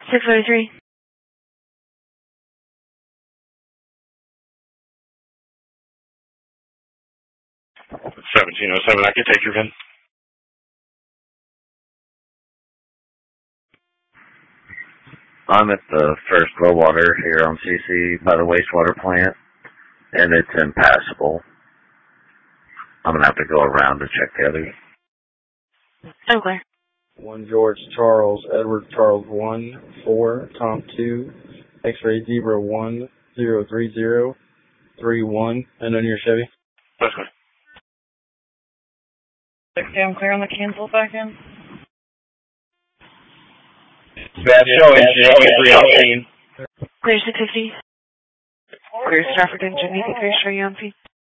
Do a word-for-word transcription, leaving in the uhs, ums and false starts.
six oh three. seventeen oh seven, I can take your V I N. I'm at the first low water here on C C by the wastewater plant, and it's impassable. I'm going to have to go around to check the others. I'm clear. one George Charles, Edward Charles one, four, Tom two, X-ray Zebra one, zero three zero, three one, and on your Chevy. That's good. sixty, I'm clear on the cancel back in. Bad showing, three octane. Clear six fifty. Clear Stratford Engine, clear Show you on feet.